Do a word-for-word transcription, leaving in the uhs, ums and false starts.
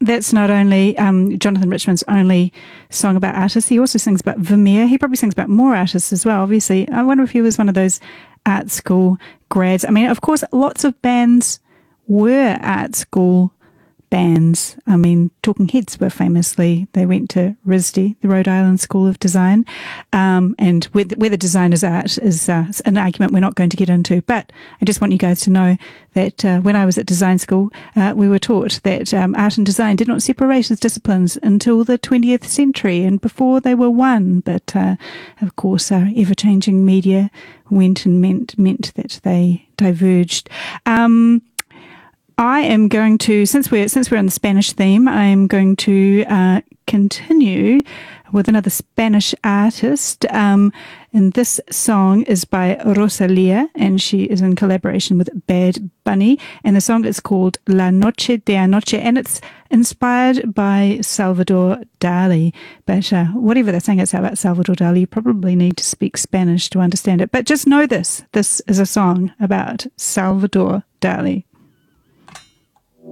that's not only um, Jonathan Richman's only song about artists. He also sings about Vermeer. He probably sings about more artists as well, obviously. I wonder if he was one of those art school grads. I mean, of course, lots of bands were art school bands. I mean, Talking Heads were famously, they went to RISD, the Rhode Island School of Design, um, and whether, whether design is art is uh, an argument we're not going to get into. But I just want you guys to know that uh, when I was at design school, uh, we were taught that um, art and design did not separate as disciplines until the twentieth century and before they were one. But uh, of course, uh, ever-changing media went and meant, meant that they diverged. Um, I am going to, since we're since we're on the Spanish theme, I am going to uh, continue with another Spanish artist. Um, and this song is by Rosalía, and she is in collaboration with Bad Bunny. And the song is called La Noche de Anoche, and it's inspired by Salvador Dali. But uh, whatever they're saying it's about Salvador Dali, you probably need to speak Spanish to understand it. But just know this, this is a song about Salvador Dali.